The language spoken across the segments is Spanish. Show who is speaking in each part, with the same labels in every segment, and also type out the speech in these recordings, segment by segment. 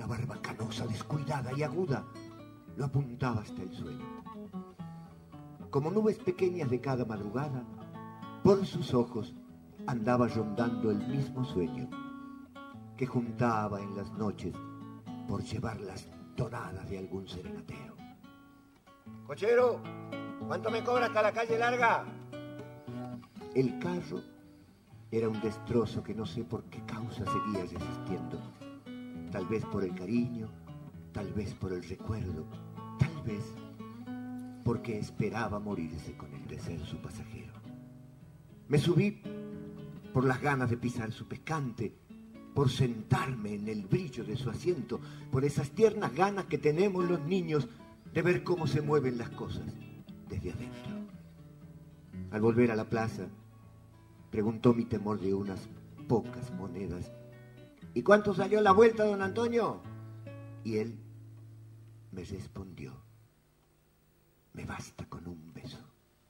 Speaker 1: barba canosa, descuidada y aguda lo apuntaba hasta el sueño. Como nubes pequeñas de cada madrugada, por sus ojos andaba rondando el mismo sueño que juntaba en las noches por llevar las tonadas de algún serenatero.
Speaker 2: ¡Cochero! ¿Cuánto me cobra hasta la calle larga?
Speaker 1: El carro era un destrozo que no sé por qué causa seguía resistiendo. Tal vez por el cariño, tal vez por el recuerdo, tal vez porque esperaba morirse con el de ser su pasajero. Me subí por las ganas de pisar su pescante, por sentarme en el brillo de su asiento, por esas tiernas ganas que tenemos los niños de ver cómo se mueven las cosas desde adentro. Al volver a la plaza, preguntó mi temor de unas pocas monedas: ¿y cuánto salió la vuelta, don Antonio? Y él me respondió: me basta con un beso.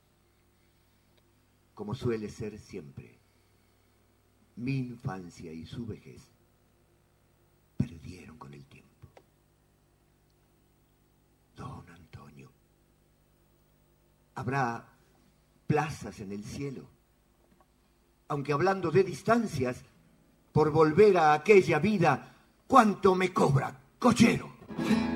Speaker 1: Como suele ser siempre, mi infancia y su vejez perdieron con el tiempo. Don Antonio, habrá plazas en el cielo, aunque hablando de distancias, por volver a aquella vida, ¿cuánto me cobra, cochero?